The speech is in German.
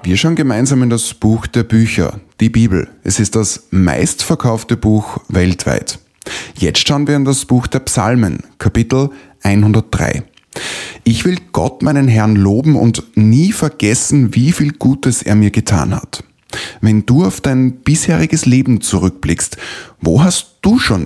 Wir schauen gemeinsam in das Buch der Bücher, die Bibel. Es ist das meistverkaufte Buch weltweit. Jetzt schauen wir in das Buch der Psalmen, Kapitel 103. Ich will Gott, meinen Herrn, loben und nie vergessen, wie viel Gutes er mir getan hat. Wenn du auf dein bisheriges Leben zurückblickst, wo hast du schon